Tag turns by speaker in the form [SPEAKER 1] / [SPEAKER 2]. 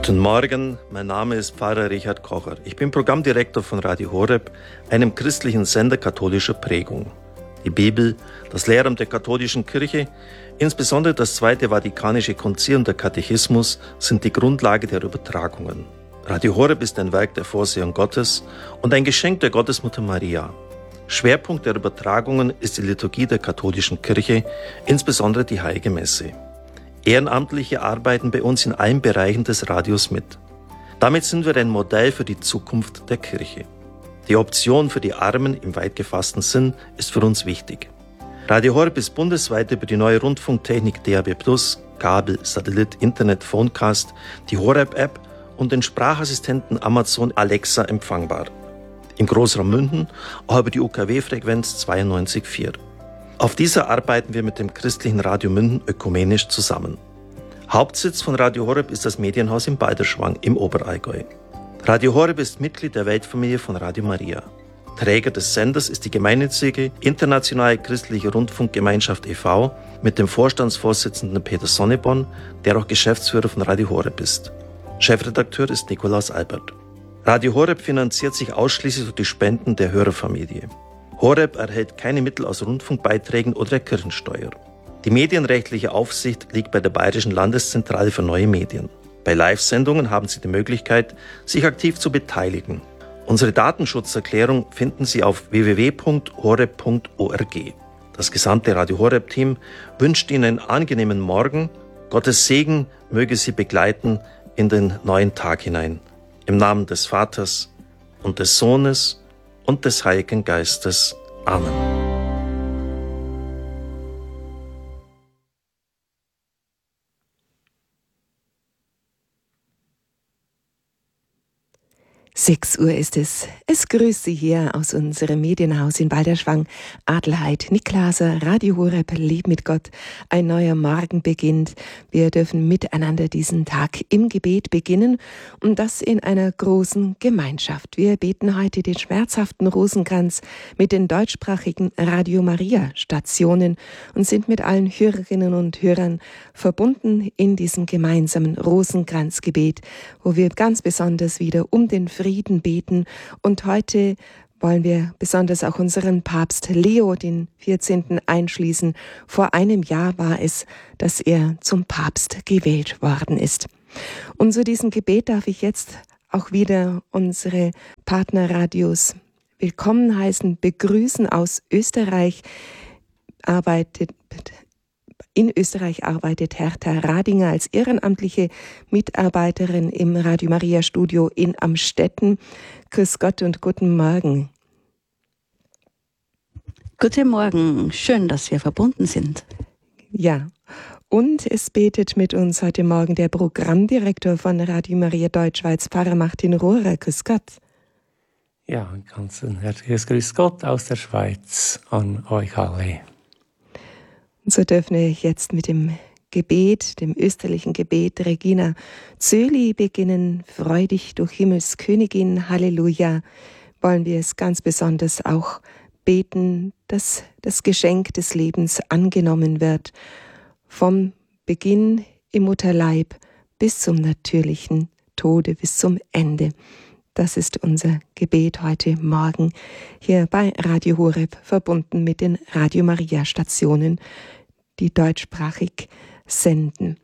[SPEAKER 1] Guten Morgen, mein Name ist Pfarrer Richard Kocher. Ich bin Programmdirektor von Radio Horeb, einem christlichen Sender katholischer Prägung. Die Bibel, das Lehramt der katholischen Kirche, insbesondere das Zweite Vatikanische Konzil und der Katechismus sind die Grundlage der Übertragungen. Radio Horeb ist ein Werk der Vorsehung Gottes und ein Geschenk der Gottesmutter Maria. Schwerpunkt der Übertragungen ist die Liturgie der katholischen Kirche, insbesondere die Heilige Messe. Ehrenamtliche arbeiten bei uns in allen Bereichen des Radios mit. Damit sind wir ein Modell für die Zukunft der Kirche. Die Option für die Armen im weit gefassten Sinn ist für uns wichtig. Radio Horeb ist bundesweit über die neue Rundfunktechnik DAB+, Kabel, Satellit, Internet, Phonecast, die Horeb-App und den Sprachassistenten Amazon Alexa empfangbar. Im Großraum München auch über die UKW-Frequenz 92,4. Auf dieser arbeiten wir mit dem christlichen Radio München ökumenisch zusammen. Hauptsitz von Radio Horeb ist das Medienhaus in Balderschwang im Oberallgäu. Radio Horeb ist Mitglied der Weltfamilie von Radio Maria. Träger des Senders ist die gemeinnützige Internationale Christliche Rundfunkgemeinschaft e.V. mit dem Vorstandsvorsitzenden Peter Sonneborn, der auch Geschäftsführer von Radio Horeb ist. Chefredakteur ist Nikolaus Albert. Radio Horeb finanziert sich ausschließlich durch die Spenden der Hörerfamilie. Horeb erhält keine Mittel aus Rundfunkbeiträgen oder der Kirchensteuer. Die medienrechtliche Aufsicht liegt bei der Bayerischen Landeszentrale für neue Medien. Bei Live-Sendungen haben Sie die Möglichkeit, sich aktiv zu beteiligen. Unsere Datenschutzerklärung finden Sie auf www.horeb.org. Das gesamte Radio Horeb-Team wünscht Ihnen einen angenehmen Morgen. Gottes Segen möge Sie begleiten in den neuen Tag hinein. Im Namen des Vaters und des Sohnes und des Heiligen Geistes. Amen.
[SPEAKER 2] 6 Uhr ist es. Es grüßt Sie hier aus unserem Medienhaus in Balderschwang. Adelheid Niklaser, Radio Horeb, Leben mit Gott. Ein neuer Morgen beginnt. Wir dürfen miteinander diesen Tag im Gebet beginnen und das in einer großen Gemeinschaft. Wir beten heute den schmerzhaften Rosenkranz mit den deutschsprachigen Radio Maria Stationen und sind mit allen Hörerinnen und Hörern verbunden in diesem gemeinsamen Rosenkranzgebet, wo wir ganz besonders wieder um den Frieden beten. Und heute wollen wir besonders auch unseren Papst Leo den 14. einschließen. Vor einem Jahr war es, dass er zum Papst gewählt worden ist. Und zu diesem Gebet darf ich jetzt auch wieder unsere Partnerradios willkommen heißen, begrüßen aus Österreich. In Österreich arbeitet Hertha Radinger als ehrenamtliche Mitarbeiterin im Radio Maria Studio in Amstetten. Grüß Gott und guten Morgen.
[SPEAKER 3] Guten Morgen, schön, dass wir verbunden sind.
[SPEAKER 2] Ja, und es betet mit uns heute Morgen der Programmdirektor von Radio Maria Deutschschweiz, Pfarrer Martin Rohrer. Grüß Gott.
[SPEAKER 4] Ja, ein ganz herzliches Grüß Gott aus der Schweiz an euch alle.
[SPEAKER 2] So dürfen wir jetzt mit dem Gebet, dem österlichen Gebet Regina Zöli beginnen. Freu dich, du Himmelskönigin, Halleluja. Wollen wir es ganz besonders auch beten, dass das Geschenk des Lebens angenommen wird. Vom Beginn im Mutterleib bis zum natürlichen Tode, bis zum Ende. Das ist unser Gebet heute Morgen hier bei Radio Horeb, verbunden mit den Radio Maria Stationen, die deutschsprachig senden.